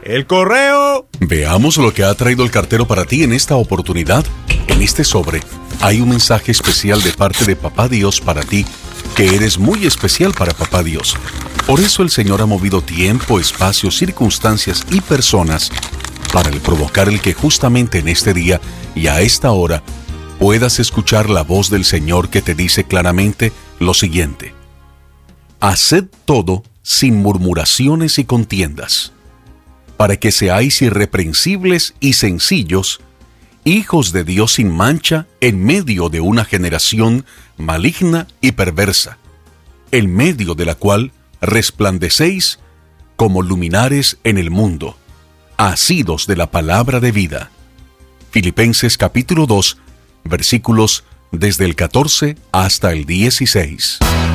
¡El correo! Veamos lo que ha traído el cartero para ti en esta oportunidad. En este sobre hay un mensaje especial de parte de Papá Dios para ti, que eres muy especial para Papá Dios. Por eso el Señor ha movido tiempo, espacio, circunstancias y personas para provocar el que justamente en este día y a esta hora puedas escuchar la voz del Señor que te dice claramente lo siguiente: haced todo sin murmuraciones y contiendas, para que seáis irreprensibles y sencillos, hijos de Dios sin mancha en medio de una generación maligna y perversa, en medio de la cual resplandecéis como luminares en el mundo, asidos de la palabra de vida. Filipenses capítulo 2, versículos desde el 14 hasta el 16.